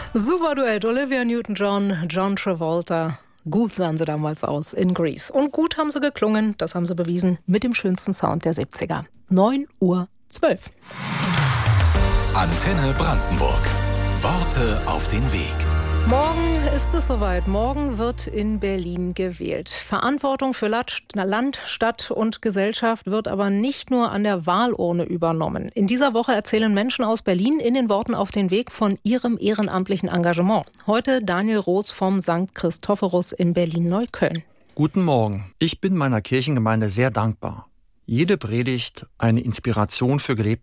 Super Duett, Olivia Newton-John, John Travolta. Gut sahen sie damals aus in Grease. Und gut haben sie geklungen, das haben sie bewiesen, mit dem schönsten Sound der 70er. 9:12 Uhr. Antenne Brandenburg. Worte auf den Weg. Morgen ist es soweit. Morgen wird in Berlin gewählt. Verantwortung für Land, Stadt und Gesellschaft wird aber nicht nur an der Wahlurne übernommen. In dieser Woche erzählen Menschen aus Berlin in den Worten auf den Weg von ihrem ehrenamtlichen Engagement. Heute Daniel Roos vom St. Christophorus in Berlin-Neukölln. Guten Morgen. Ich bin meiner Kirchengemeinde sehr dankbar. Jede Predigt eine Inspiration für gelebte